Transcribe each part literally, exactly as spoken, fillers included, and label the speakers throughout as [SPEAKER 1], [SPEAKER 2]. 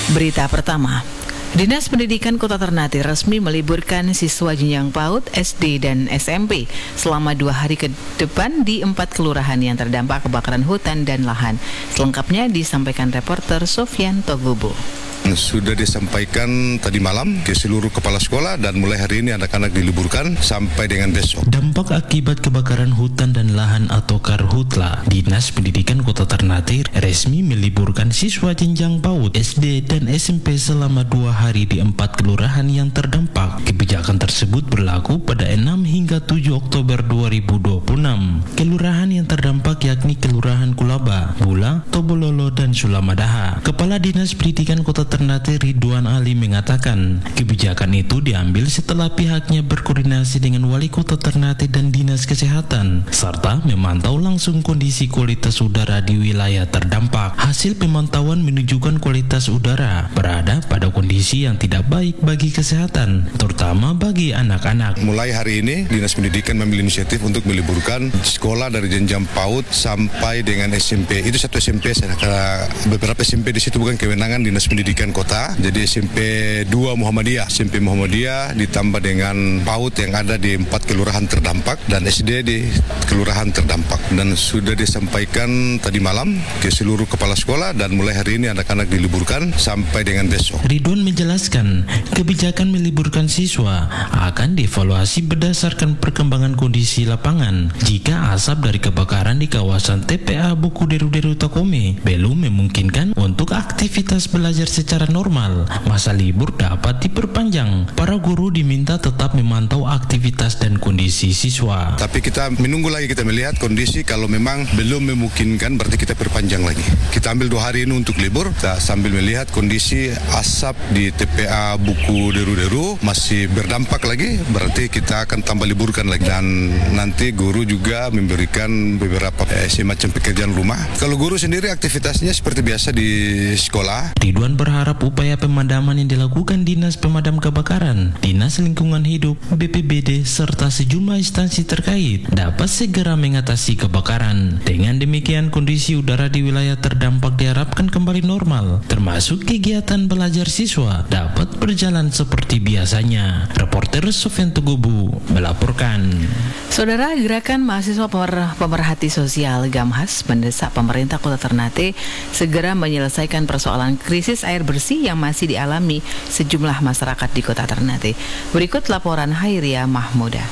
[SPEAKER 1] Berita pertama, Dinas Pendidikan Kota Ternate resmi meliburkan siswa jenjang PAUD, S D, dan S M P selama dua hari ke depan di empat kelurahan yang terdampak kebakaran hutan dan lahan. Selengkapnya disampaikan reporter Sofyan Togubo.
[SPEAKER 2] Sudah disampaikan tadi malam ke seluruh kepala sekolah dan mulai hari ini anak-anak diliburkan sampai dengan besok.
[SPEAKER 3] Dampak akibat kebakaran hutan dan lahan atau Karhutla, Dinas Pendidikan Kota Ternate resmi meliburkan siswa jenjang PAUD, S D, dan S M P selama dua hari di empat kelurahan yang terdampak. Kebijakan tersebut berlaku pada enam hingga tujuh Oktober dua ribu dua puluh enam. Kelurahan yang terdampak yakni Kelurahan Kulaba, Bula, Tobololo, dan Sulamadaha. Kepala Dinas Pendidikan Kota Ternate Ridwan Ali mengatakan kebijakan itu diambil setelah pihaknya berkoordinasi dengan Wali Kota Ternate dan Dinas Kesehatan serta memantau langsung kondisi kualitas udara di wilayah terdampak. Hasil pemantauan menunjukkan kualitas udara berada pada kondisi yang tidak baik bagi kesehatan, terutama bagi anak-anak.
[SPEAKER 2] Mulai hari ini Dinas Pendidikan mengambil inisiatif untuk meliburkan sekolah dari jenjang PAUD sampai dengan S M P. Itu satu S M P, beberapa S M P di situ bukan kewenangan Dinas Pendidikan Kota. Jadi S M P dua Muhammadiyah, S M P Muhammadiyah ditambah dengan PAUD yang ada di empat kelurahan terdampak dan S D di kelurahan terdampak. Dan sudah disampaikan tadi malam ke seluruh kepala sekolah dan mulai hari ini anak-anak diliburkan sampai dengan besok.
[SPEAKER 3] Ridwan menjelaskan kebijakan meliburkan siswa akan dievaluasi berdasarkan perkembangan kondisi lapangan. Jika asap dari kebakaran di kawasan T P A Buku Deru-Deru Tokome belum memungkinkan untuk aktivitas belajar secara normal, masa libur dapat diperpanjang. Para guru diminta tetap memantau aktivitas dan kondisi siswa.
[SPEAKER 2] Tapi kita menunggu lagi, kita melihat kondisi, kalau memang belum memungkinkan berarti kita perpanjang lagi. Kita ambil dua hari ini untuk libur, kita sambil melihat kondisi asap di T P A Buku Deru-Deru masih berdampak lagi, berarti kita akan tambah liburkan lagi. Dan nanti guru juga memberikan beberapa eh, semacam pekerjaan rumah. Kalau guru sendiri aktivitasnya seperti biasa di sekolah.
[SPEAKER 3] Ridwan berharap upaya pemadaman yang dilakukan Dinas Pemadam Kebakaran, Dinas Lingkungan Hidup, B P B D, serta sejumlah instansi terkait dapat segera mengatasi kebakaran. Dengan demikian, kondisi udara di wilayah terdampak diharapkan kembali normal, termasuk kegiatan belajar siswa dapat berjalan seperti biasanya. Reporter Sofyan Togubo melaporkan.
[SPEAKER 1] Saudara, Gerakan Mahasiswa Pemer- Pemerhati Sosial Gamhas mendesak pemerintah Kota Ternate segera menyelesaikan persoalan krisis air bersih yang masih dialami sejumlah masyarakat di Kota Ternate. Berikut laporan Hairia Mahmuda.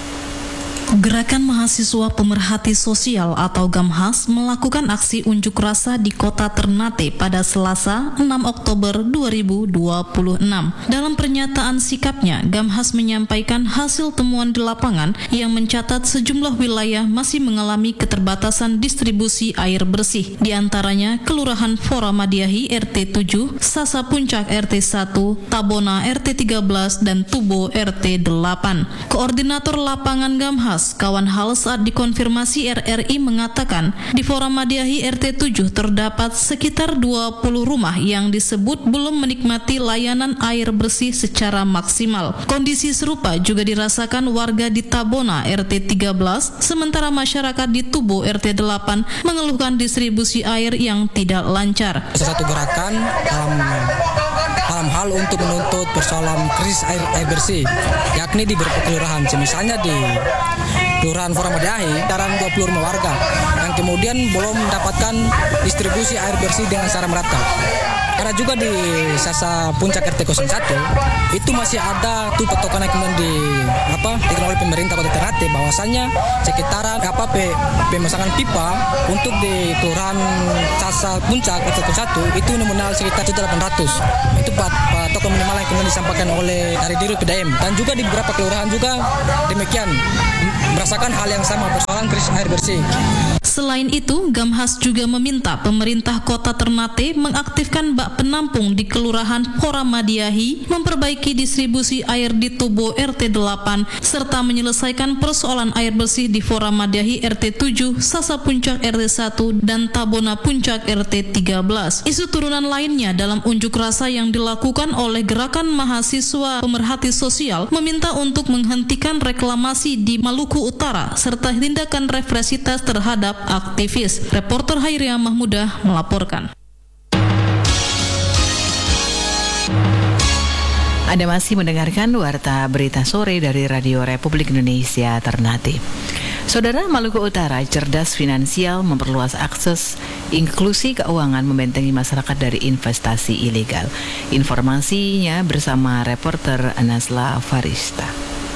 [SPEAKER 4] Gerakan Mahasiswa Pemerhati Sosial atau Gamhas melakukan aksi unjuk rasa di Kota Ternate pada Selasa enam Oktober dua ribu dua puluh enam. Dalam pernyataan sikapnya, Gamhas menyampaikan hasil temuan di lapangan yang mencatat sejumlah wilayah masih mengalami keterbatasan distribusi air bersih, di antaranya Kelurahan Foramadiahi R T tujuh, Sasa Puncak R T satu, Tabona R T tiga belas, dan Tubo R T delapan. Koordinator lapangan Gamhas Kawan Hal saat dikonfirmasi R R I mengatakan di Foramadiahi R T tujuh terdapat sekitar dua puluh rumah yang disebut belum menikmati layanan air bersih secara maksimal. Kondisi serupa juga dirasakan warga di Tabona R T tiga belas, sementara masyarakat di Tubo R T delapan mengeluhkan distribusi air yang tidak lancar.
[SPEAKER 5] Satu gerakan dalam dalam hal untuk menuntut persoalan krisis air, air bersih, yakni di beberapa kelurahan, misalnya di Kelurahan Foramadiahi, dalam dua puluh rumah warga yang kemudian belum mendapatkan distribusi air bersih dengan secara merata. Karena juga di Sasa Puncak R T nol satu itu masih ada tuh petokan yang kemudian di apa dikeluarkan oleh pemerintah Kota Ternate bahwasannya sekitaran apa pe, pemasangan pipa untuk di Kelurahan Sasa Puncak R T nol satu itu nominal sekitar delapan ratus. Itu patokan minimal yang kemudian disampaikan oleh dari Dirut P D M, dan juga di beberapa kelurahan juga demikian merasakan hal yang sama, persoalan krisis air bersih.
[SPEAKER 4] Selain itu, Gamhas juga meminta pemerintah Kota Ternate mengaktifkan bak penampung di Kelurahan Foramadiahi, memperbaiki distribusi air di Tubo R T delapan, serta menyelesaikan persoalan air bersih di Foramadiahi R T tujuh, Sasa Puncak R T satu, dan Tabona Puncak R T tiga belas. Isu turunan lainnya dalam unjuk rasa yang dilakukan oleh Gerakan Mahasiswa Pemerhati Sosial meminta untuk menghentikan reklamasi di Maluku Utara, serta tindakan represitas terhadap aktivis. Reporter Hairia Mahmuda melaporkan.
[SPEAKER 1] Anda masih mendengarkan Warta Berita Sore dari Radio Republik Indonesia Ternate. Saudara, Maluku Utara cerdas finansial, memperluas akses inklusi keuangan, membentengi masyarakat dari investasi ilegal. Informasinya bersama reporter Anasla Farista.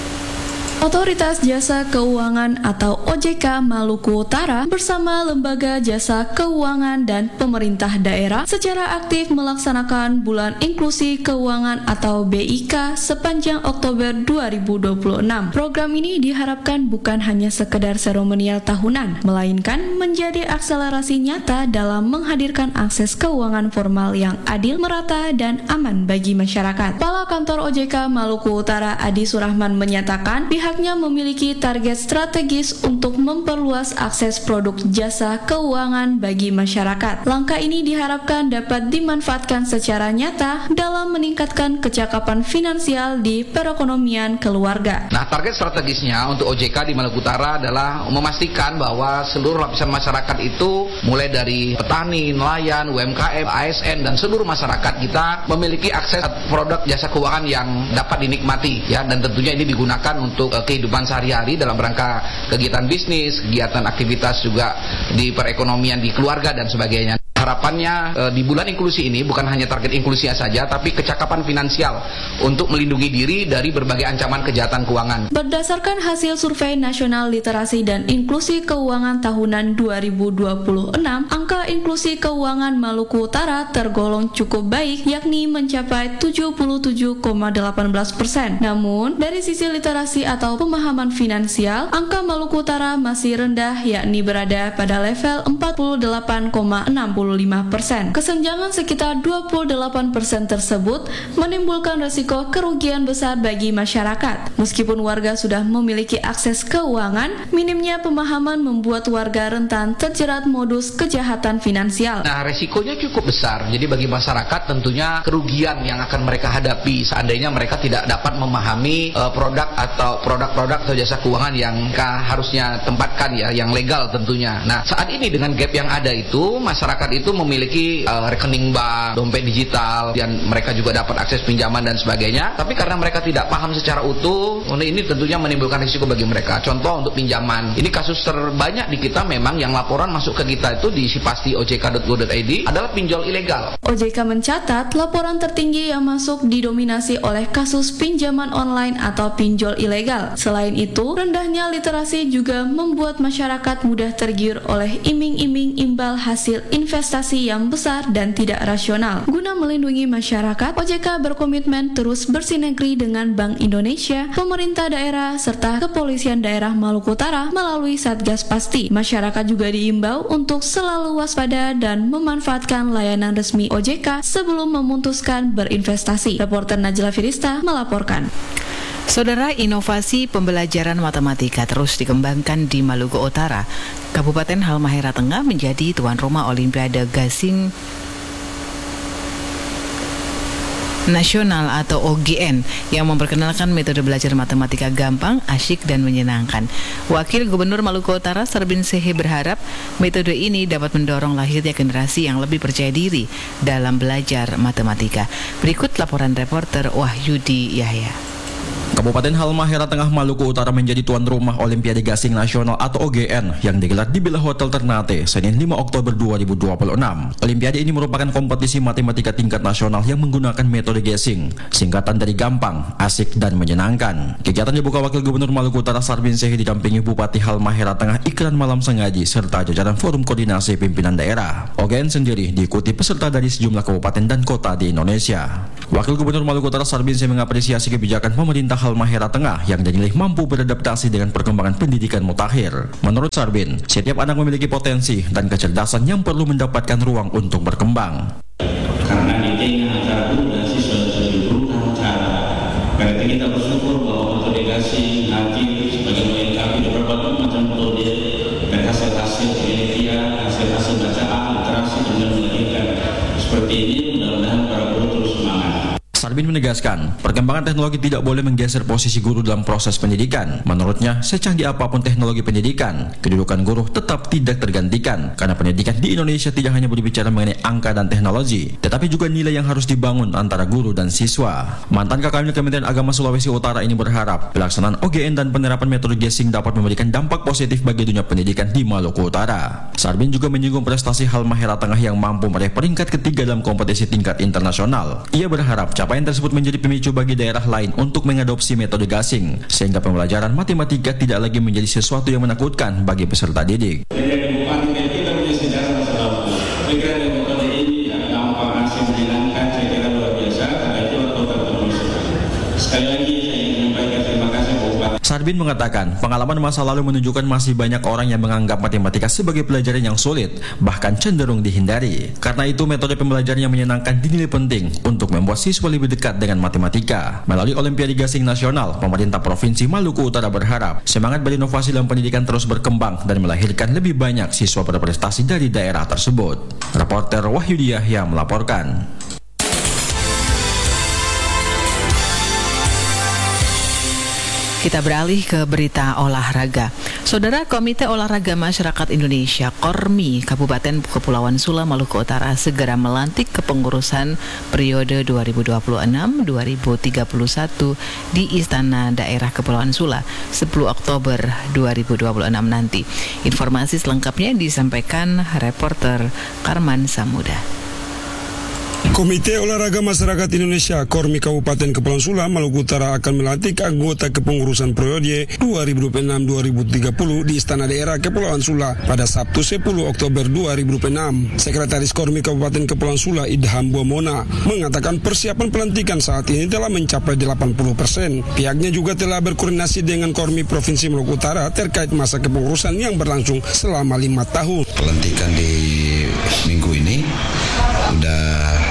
[SPEAKER 6] Otoritas Jasa Keuangan atau O J K Maluku Utara bersama Lembaga Jasa Keuangan dan pemerintah daerah secara aktif melaksanakan Bulan Inklusi Keuangan atau B I K sepanjang Oktober dua ribu dua puluh enam. Program ini diharapkan bukan hanya sekedar seremonial tahunan, melainkan menjadi akselerasi nyata dalam menghadirkan akses keuangan formal yang adil, merata, dan aman bagi masyarakat. Kepala Kantor O J K Maluku Utara Adi Surahman menyatakan pihak Pihaknya memiliki target strategis untuk memperluas akses produk jasa keuangan bagi masyarakat. Langkah ini diharapkan dapat dimanfaatkan secara nyata dalam meningkatkan kecakapan finansial di perekonomian keluarga.
[SPEAKER 7] Nah, target strategisnya untuk O J K di Maluku Utara adalah memastikan bahwa seluruh lapisan masyarakat itu, mulai dari petani, nelayan, U M K M, A S N, dan seluruh masyarakat kita memiliki akses produk jasa keuangan yang dapat dinikmati, ya, dan tentunya ini digunakan untuk kehidupan sehari-hari dalam rangka kegiatan bisnis, kegiatan aktivitas juga di perekonomian di keluarga dan sebagainya. Harapannya e, di bulan inklusi ini bukan hanya target inklusi saja, tapi kecakapan finansial untuk melindungi diri dari berbagai ancaman kejahatan keuangan.
[SPEAKER 6] Berdasarkan hasil Survei Nasional Literasi dan Inklusi Keuangan tahunan dua ribu dua puluh enam, angka inklusi keuangan Maluku Utara tergolong cukup baik, yakni mencapai tujuh puluh tujuh koma satu delapan persen. Namun, dari sisi literasi atau pemahaman finansial, angka Maluku Utara masih rendah, yakni berada pada level empat puluh delapan koma enam lima persen. Kesenjangan sekitar dua puluh delapan persen tersebut menimbulkan risiko kerugian besar bagi masyarakat. Meskipun warga sudah memiliki akses keuangan, minimnya pemahaman membuat warga rentan terjerat modus kejahatan finansial.
[SPEAKER 7] Nah, risikonya cukup besar. Jadi bagi masyarakat tentunya kerugian yang akan mereka hadapi seandainya mereka tidak dapat memahami uh, produk atau produk-produk atau jasa keuangan yang mereka harusnya tempatkan, ya, yang legal tentunya. Nah, saat ini dengan gap yang ada itu, masyarakat itu memiliki uh, rekening bank, dompet digital, dan mereka juga dapat akses pinjaman dan sebagainya. Tapi karena mereka tidak paham secara utuh, ini tentunya menimbulkan risiko bagi mereka. Contoh untuk pinjaman, ini kasus terbanyak di kita memang yang laporan masuk ke kita itu di sipasti o j k dot go dot i d adalah pinjol ilegal.
[SPEAKER 6] O J K mencatat laporan tertinggi yang masuk didominasi oleh kasus pinjaman online atau pinjol ilegal. Selain itu, rendahnya literasi juga membuat masyarakat mudah tergiur oleh iming-iming imbal hasil investasi yang besar dan tidak rasional. Guna melindungi masyarakat, O J K berkomitmen terus bersinergi dengan Bank Indonesia, pemerintah daerah, serta Kepolisian Daerah Maluku Utara melalui Satgas Pasti. Masyarakat juga diimbau untuk selalu waspada dan memanfaatkan layanan resmi O J K sebelum memutuskan berinvestasi. Reporter Najla Firista melaporkan.
[SPEAKER 1] Saudara, inovasi pembelajaran matematika terus dikembangkan di Maluku Utara. Kabupaten Halmahera Tengah menjadi tuan rumah Olimpiade Gasing Nasional atau O G N yang memperkenalkan metode belajar matematika gampang, asyik, dan menyenangkan. Wakil Gubernur Maluku Utara Sarbin Sehe berharap metode ini dapat mendorong lahirnya generasi yang lebih percaya diri dalam belajar matematika. Berikut laporan reporter Wahyudi Yahya.
[SPEAKER 8] Kabupaten Halmahera Tengah Maluku Utara menjadi tuan rumah Olimpiade Gasing Nasional atau O G N yang digelar di Villa Hotel Ternate Senin lima Oktober dua ribu dua puluh enam. Olimpiade ini merupakan kompetisi matematika tingkat nasional yang menggunakan metode gasing, singkatan dari gampang, asik, dan menyenangkan. Kegiatan dibuka Wakil Gubernur Maluku Utara Sarbin Sehe didampingi Bupati Halmahera Tengah Ikran Malam Sengaji serta jajaran Forum Koordinasi Pimpinan Daerah. O G N sendiri diikuti peserta dari sejumlah kabupaten dan kota di Indonesia. Wakil Gubernur Maluku Utara Sarbin Sehe mengapresiasi kebijakan pemerintah Halmahera Tengah yang dinilai mampu beradaptasi dengan perkembangan pendidikan mutakhir. Menurut Sarbin, setiap anak memiliki potensi dan kecerdasan yang perlu mendapatkan ruang untuk berkembang.
[SPEAKER 9] Karena di tengah antara guru dan siswa sudah diperlukan cara. Berarti kita bersyukur bahwa metode gasing nanti sebagai melengkapi berbagai macam metode dan hasil-hasil penelitian, hasil-hasil bacaan, literasi dengan melahirkan seperti ini. Mudah-mudahan para guru terus semangat.
[SPEAKER 8] Sarbin menegaskan, perkembangan teknologi tidak boleh menggeser posisi guru dalam proses pendidikan. Menurutnya, secanggih apapun teknologi pendidikan, kedudukan guru tetap tidak tergantikan, karena pendidikan di Indonesia tidak hanya berbicara mengenai angka dan teknologi, tetapi juga nilai yang harus dibangun antara guru dan siswa. Mantan Kakamil Kementerian Agama Sulawesi Utara ini berharap pelaksanaan O G N dan penerapan metode gasing dapat memberikan dampak positif bagi dunia pendidikan di Maluku Utara. Sarbin juga menyinggung prestasi Halmahera Tengah yang mampu meraih peringkat ketiga dalam kompetisi tingkat internasional. Ia berharap capaian tersebut menjadi pemicu bagi daerah lain untuk mengadopsi metode gasing, sehingga pembelajaran matematika tidak lagi menjadi sesuatu yang menakutkan bagi peserta didik.
[SPEAKER 9] Sekali lagi saya ingin menyampaikan terima kasih Bupati.
[SPEAKER 8] Sarbin mengatakan, pengalaman masa lalu menunjukkan masih banyak orang yang menganggap matematika sebagai pelajaran yang sulit, bahkan cenderung dihindari. Karena itu, metode pembelajaran yang menyenangkan dinilai penting untuk membuat siswa lebih dekat dengan matematika. Melalui Olimpiade Gasing Nasional, pemerintah Provinsi Maluku Utara berharap semangat berinovasi dalam pendidikan terus berkembang dan melahirkan lebih banyak siswa berprestasi dari daerah tersebut. Reporter Wahyudi Yahya melaporkan.
[SPEAKER 1] Kita beralih ke berita olahraga. Saudara, Komite Olahraga Masyarakat Indonesia (KORMI) Kabupaten Kepulauan Sula, Maluku Utara segera melantik kepengurusan periode dua ribu dua puluh enam sampai dua ribu tiga puluh satu di Istana Daerah Kepulauan Sula sepuluh Oktober dua ribu dua puluh enam nanti. Informasi selengkapnya disampaikan reporter Karman Samuda.
[SPEAKER 10] Komite Olahraga Masyarakat Indonesia (KORMI) Kabupaten Kepulauan Sula, Maluku Utara akan melantik anggota kepengurusan periode dua ribu dua puluh enam sampai dua ribu tiga puluh di Istana Daerah Kepulauan Sula pada Sabtu sepuluh Oktober dua ribu dua puluh enam. Sekretaris KORMI Kabupaten Kepulauan Sula Idham Buamona mengatakan persiapan pelantikan saat ini telah mencapai delapan puluh persen. Pihaknya juga telah berkoordinasi dengan KORMI Provinsi Maluku Utara terkait masa kepengurusan yang berlangsung selama lima tahun.
[SPEAKER 11] Pelantikan di minggu ini udah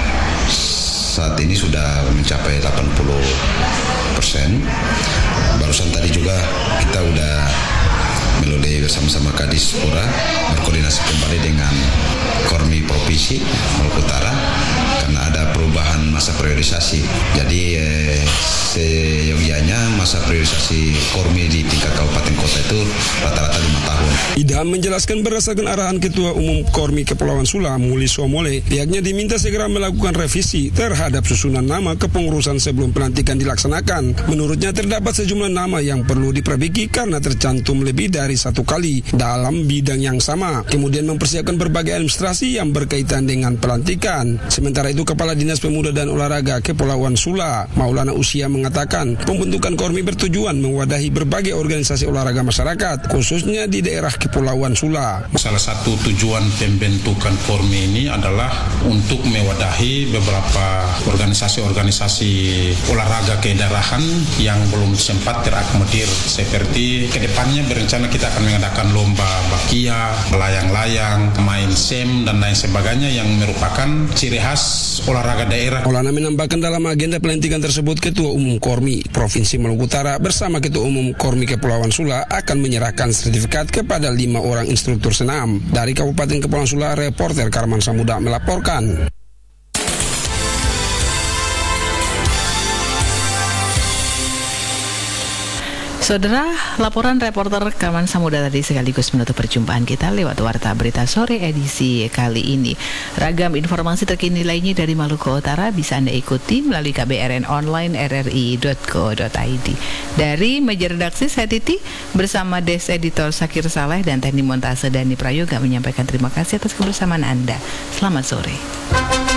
[SPEAKER 11] saat ini sudah mencapai delapan puluh persen. Barusan tadi juga kita udah melalui bersama-sama Kadis Pura berkoordinasi kembali dengan KORMI Provinsi Maluku Utara karena ada perubahan masa priorisasi. Jadi eh, seyogianya masa priorisasi KORMI di tingkat kabupaten kota itu rata-rata lima tahun.
[SPEAKER 10] Idham menjelaskan berdasarkan arahan Ketua Umum KORMI Kepulauan Sula Muli Somole, pihaknya diminta segera melakukan revisi terhadap susunan nama kepengurusan sebelum pelantikan dilaksanakan. Menurutnya terdapat sejumlah nama yang perlu diperbaiki karena tercantum lebih dari satu kali dalam bidang yang sama. Kemudian mempersiapkan berbagai administrasi yang berkaitan dengan pelantikan. Sementara itu, Kepala Dinas Pemuda dan Olahraga Kepulauan Sula Maulana Usia mengatakan pembentukan KORMI bertujuan mewadahi berbagai organisasi olahraga masyarakat, khususnya di daerah Kepulauan Sula.
[SPEAKER 12] Salah satu tujuan pembentukan KORMI ini adalah untuk mewadahi beberapa organisasi-organisasi olahraga kedaerahan yang belum sempat terakomodir, seperti kedepannya berencana kita akan mengadakan lomba bakia, layang-layang, main sem, dan lain sebagainya yang merupakan ciri khas olahraga daerah.
[SPEAKER 10] Maulana menambahkan dalam agenda pelantikan tersebut, Ketua Umum KORMI Provinsi Maluku Utara bersama Ketua Umum KORMI Kepulauan Sula akan menyerahkan sertifikat kepada lima orang instruktur senam. Dari Kabupaten Kepulauan Sula, reporter Karman Samuda melaporkan.
[SPEAKER 1] Saudara, laporan reporter Karman Samuda tadi sekaligus menutup perjumpaan kita lewat Warta Berita Sore edisi kali ini. Ragam informasi terkini lainnya dari Maluku Utara bisa Anda ikuti melalui K B R N online r r i dot co dot i d. Dari meja redaksi, saya Titi bersama Des Editor Sakir Saleh dan teknik montase Dani Prayoga menyampaikan terima kasih atas kebersamaan Anda. Selamat sore.